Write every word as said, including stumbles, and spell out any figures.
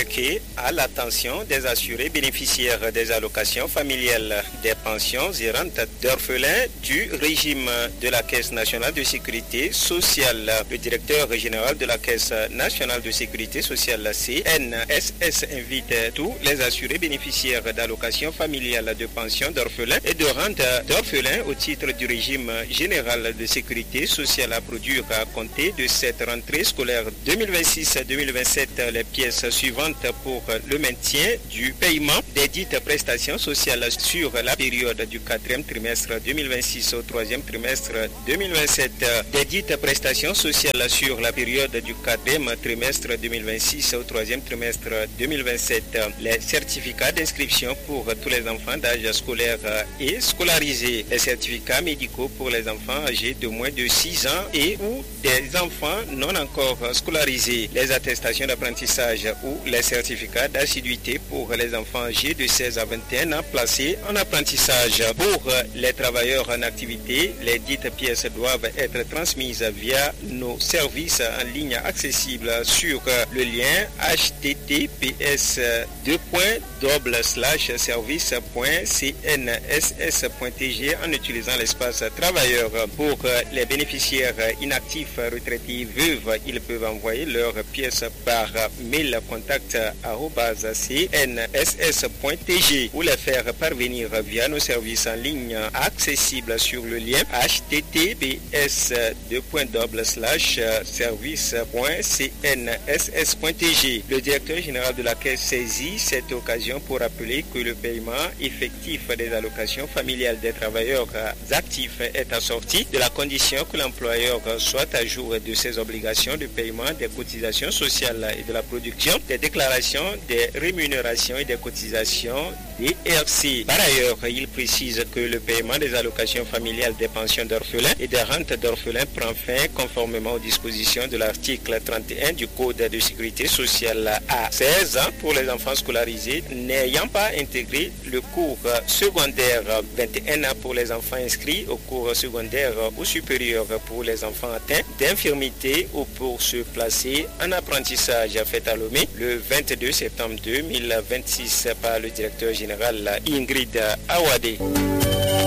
attaqué à l'attention des assurés bénéficiaires des allocations familiales des pensions et rentes d'orphelins du régime de la Caisse nationale de sécurité sociale. Le directeur général de la Caisse nationale de sécurité sociale, C N S S, invite tous les assurés bénéficiaires d'allocations familiales de pensions d'orphelins et de rentes d'orphelins au titre du régime général de sécurité sociale à produire à compter de cette rentrée scolaire deux mille vingt-six deux mille vingt-sept les pièces suivantes pour le maintien du paiement des dites prestations sociales sur la période du quatrième trimestre deux mille vingt-six au troisième trimestre deux mille vingt-sept. Des dites prestations sociales sur la période du quatrième trimestre deux mille vingt-six au troisième trimestre deux mille vingt-sept. Les certificats d'inscription pour tous les enfants d'âge scolaire et scolarisés. Les certificats médicaux pour les enfants âgés de moins de six ans et ou des enfants non encore scolarisés. Les attestations d'apprentissage ou les certificats d'assiduité pour les enfants âgés de seize à vingt et un ans placés en apprentissage. Pour les travailleurs en activité, les dites pièces doivent être transmises via nos services en ligne accessibles sur le lien h t t p s deux points double slash service point c n s s point t g en utilisant l'espace travailleurs. Pour les bénéficiaires inactifs, retraités, veuves, ils peuvent envoyer leurs pièces par mail contact arobase c n s s point t g ou les faire parvenir via nos services en ligne accessibles sur le lien h t t p s deux points double slash service point c n s s point t g. Le directeur général de la Caisse saisit cette occasion pour rappeler que le paiement effectif des allocations familiales des travailleurs actifs est assorti de la condition que l'employeur soit à jour de ses obligations de paiement des cotisations sociales et de la production des déclarations des rémunérations et des cotisations des R C. Par ailleurs, il précise que le paiement des allocations familiales des pensions d'orphelins et des rentes d'orphelins prend fin conformément aux dispositions de l'article trente et un du Code de sécurité sociale à seize ans pour les enfants scolarisés n'ayant pas intégré le cours secondaire, vingt et un ans pour les enfants inscrits au cours secondaire ou supérieur pour les enfants atteints d'infirmité ou pour se placer en apprentissage. Fait à Lomé le vingt-deux septembre deux mille vingt-six par le directeur général Ingrid Awade.